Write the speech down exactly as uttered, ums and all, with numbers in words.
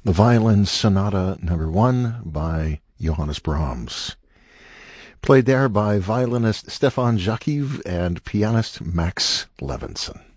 The Violin Sonata Number One by Johannes Brahms. Played there by violinist Stefan Jakiv and pianist Max Levinson.